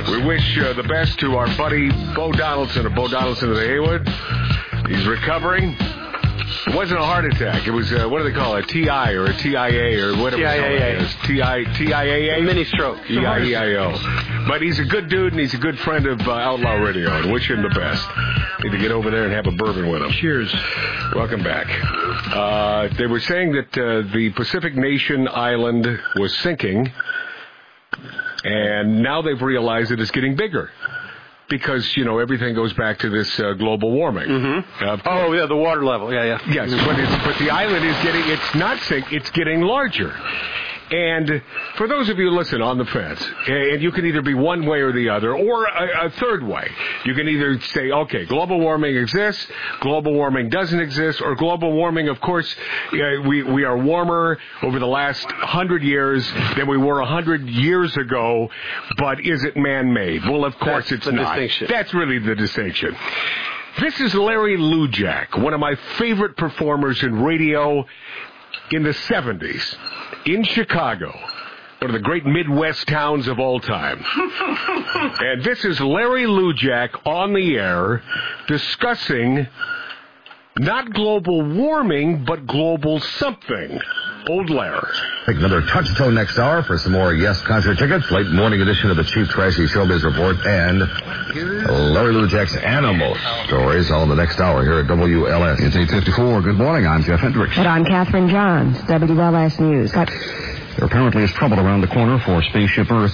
We wish the best to our buddy Bo Donaldson of Bo Donaldson of the Haywood. He's recovering. It wasn't a heart attack. It was, what do they call it, TI or a TIA or whatever it is. TIAA? Mini stroke. EIEIO. But he's a good dude, and he's a good friend of Outlaw Radio, and wish him the best. Need to get over there and have a bourbon with him. Cheers. Welcome back. They were saying that the Pacific Nation island was sinking, and now they've realized that it's getting bigger. Because, everything goes back to this global warming. Mm-hmm. The water level. Yeah. Yes, but the island is it's not sinking, it's getting larger. And for those of you, listen, on the fence, and you can either be one way or the other, or a third way. You can either say, okay, global warming exists, global warming doesn't exist, or global warming, of course, we are warmer over the last 100 years than we were 100 years ago, but is it man-made? Well, of course it's not. Distinction. That's really the distinction. This is Larry Lujack, one of my favorite performers in radio in the 70s. In Chicago, one of the great Midwest towns of all time. And this is Larry Lujack on the air discussing not global warming, but global something. Old Larry. Take another touchstone next hour for some more Yes concert tickets. Late morning edition of the Cheap Trashy Showbiz Report and Larry Lujack's Animal Stories all in the next hour here at WLS. It's 8:54. Good morning. I'm Jeff Hendricks. And I'm Catherine Johns, WLS News. There apparently is trouble around the corner for Spaceship Earth.